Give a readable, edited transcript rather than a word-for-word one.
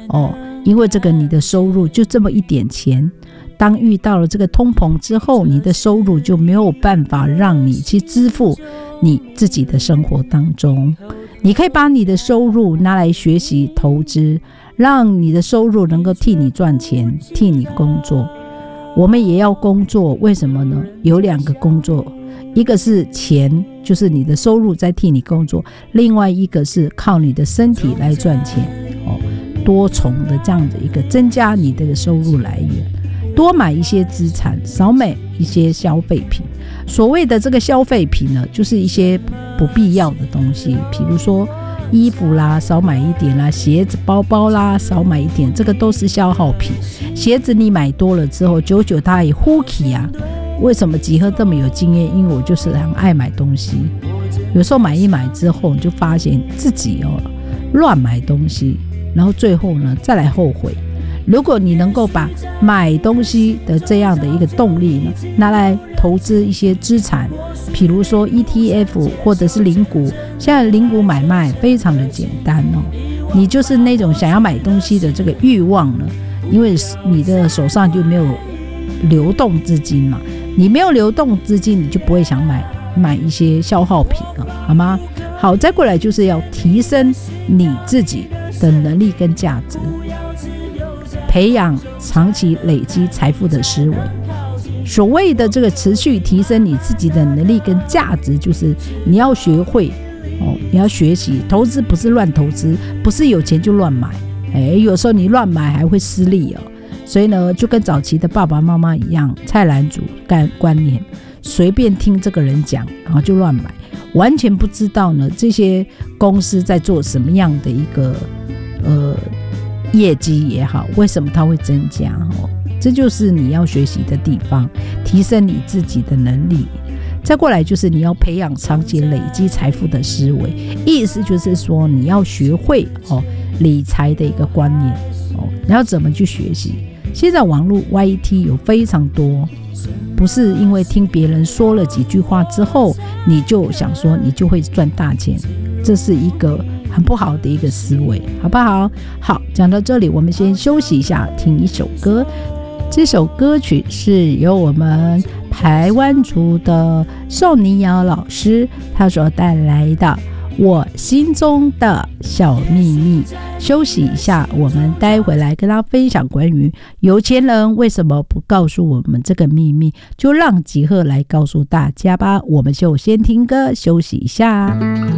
因为这个你的收入就这么一点钱，当遇到了这个通膨之后，你的收入就没有办法让你去支付你自己的生活当中。你可以把你的收入拿来学习投资，让你的收入能够替你赚钱，替你工作。我们也要工作，为什么呢？有2个工作，一个是钱，就是你的收入在替你工作，另外一个是靠你的身体来赚钱，多重的这样的一个增加你的收入来源。多买一些资产，少买一些消费品。所谓的这个消费品呢，就是一些不必要的东西，比如说衣服啦，少买一点啦；鞋子、包包啦，少买一点，这个都是消耗品。鞋子你买多了之后，久久它也呼起啊。为什么集合这么有经验？因为我就是很爱买东西，有时候买一买之后，你就发现自己乱买东西，然后最后呢再来后悔。如果你能够把买东西的这样的一个动力呢，拿来投资一些资产，比如说 ETF 或者是零股，现在零股买卖非常的简单你就是那种想要买东西的这个欲望呢，因为你的手上就没有流动资金嘛，你没有流动资金，你就不会想买一些消耗品了，好吗？好，再过来就是要提升你自己的能力跟价值，培养长期累积财富的思维。所谓的这个持续提升你自己的能力跟价值，就是你要学会你要学习投资，不是乱投资，不是有钱就乱买，有时候你乱买还会失利所以呢，就跟早期的爸爸妈妈一样，菜篮子观念，随便听这个人讲，然后就乱买，完全不知道呢这些公司在做什么样的一个业绩也好，为什么它会增加这就是你要学习的地方，提升你自己的能力。再过来就是你要培养长期累积财富的思维，意思就是说你要学会理财的一个观念你要怎么去学习。现在网络 YT 有非常多，不是因为听别人说了几句话之后你就想说你就会赚大钱，这是一个很不好的一个思维，好不好？好，讲到这里我们先休息一下，听一首歌。这首歌曲是由我们台湾族的宋妮瑶老师他所带来的我心中的小秘密。休息一下，我们待会来跟他分享关于有钱人为什么不告诉我们这个秘密，就让吉赫来告诉大家吧。我们就先听歌休息一下。